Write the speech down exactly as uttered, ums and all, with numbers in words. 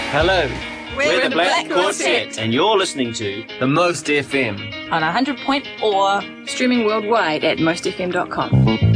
Hello. We're, We're the, the Black, Black Quartet, Quartet. and you're listening to The Most F M. On one hundred point four, streaming worldwide at most f m dot com.